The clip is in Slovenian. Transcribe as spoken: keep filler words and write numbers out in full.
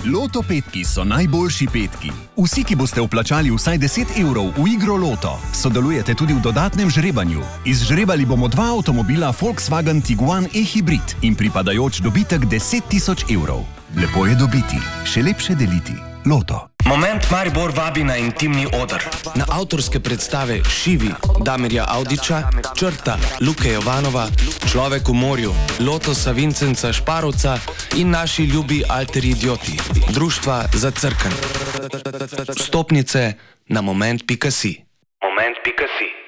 Loto petki so najboljši petki. Vsi, ki boste vplačali vsaj deset evrov v igro Loto, sodelujete tudi v dodatnem žrebanju. Izžrebali bomo dva avtomobila Volkswagen Tiguan e-hybrid in pripadajoč dobitek deset tisoč evrov. Lepo je dobiti, še lepše deliti. Loto. Moment Maribor vabi na intimni oder. Na avtorske predstave Šivi, Damirja Avdića, Črta, Luke Jovanova, Človek v morju, Lotosa Vincenca Šparovca in naši ljubi alteri idioti, Društva za crkven. Vstopnice na moment pika si. moment pika si.